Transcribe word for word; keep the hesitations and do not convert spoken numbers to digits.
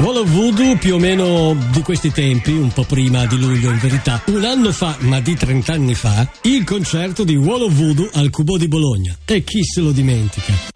Wall of Voodoo, più o meno di questi tempi, un po' prima di luglio in verità, un anno fa, ma di trent'anni fa, il concerto di Wall of Voodoo al Cubo di Bologna. E chi se lo dimentica?